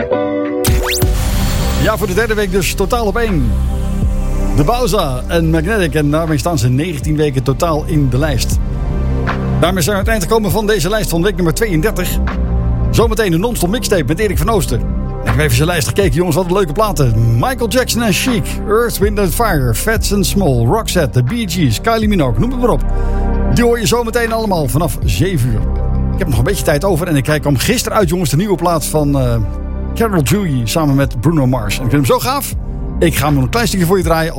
Ja, voor de derde week dus totaal op 1. De Bauza en Magnetic. En daarmee staan ze 19 weken totaal in de lijst. Daarmee zijn we aan het eind gekomen van deze lijst van week nummer 32. Zometeen een non-stop mixtape met Erik van Ooster. Ik heb even zijn lijst gekeken, jongens. Wat een leuke platen. Michael Jackson en Chic. Earth, Wind & Fire. Fats & Small. Roxette. The Bee Gees. Kylie Minogue. Noem het maar op. Die hoor je zometeen allemaal vanaf 7 uur. Ik heb nog een beetje tijd over. En ik kwam gisteren uit, jongens. De nieuwe plaat van Carol Dewey samen met Bruno Mars. En ik vind hem zo gaaf. Ik ga hem nog een klein stukje voor je draaien.